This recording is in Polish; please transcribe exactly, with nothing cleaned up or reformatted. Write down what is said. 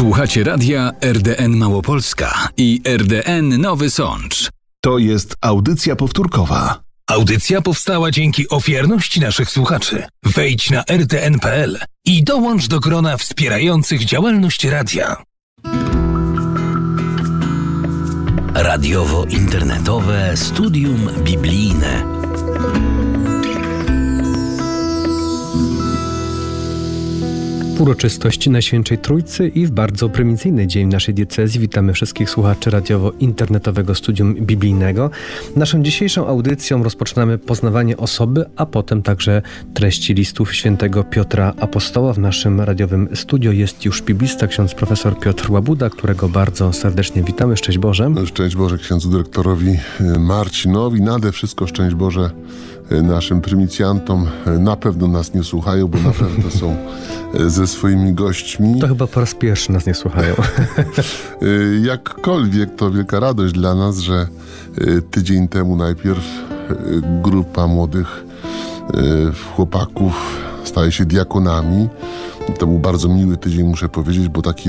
Słuchacie radia R D N Małopolska i R D N Nowy Sącz. To jest audycja powtórkowa. Audycja powstała dzięki ofiarności naszych słuchaczy. Wejdź na r d n kropka p l i dołącz do grona wspierających działalność radia. Radiowo-internetowe studium biblijne. W uroczystości Najświętszej Trójcy i w bardzo prymicyjny dzień naszej diecezji witamy wszystkich słuchaczy radiowo-internetowego studium biblijnego. Naszą dzisiejszą audycją rozpoczynamy poznawanie osoby, a potem także treści listów świętego Piotra Apostoła. W naszym radiowym studio jest już biblista, ksiądz profesor Piotr Łabuda, którego bardzo serdecznie witamy. Szczęść Boże. Szczęść Boże księdzu dyrektorowi Marcinowi. Nade wszystko szczęść Boże naszym prymicjantom. Na pewno nas nie słuchają, bo na pewno są ze swoimi gośćmi. To chyba po raz pierwszy nas nie słuchają. Jakkolwiek to wielka radość dla nas, że tydzień temu najpierw grupa młodych chłopaków staje się diakonami. To był bardzo miły tydzień, muszę powiedzieć, bo taki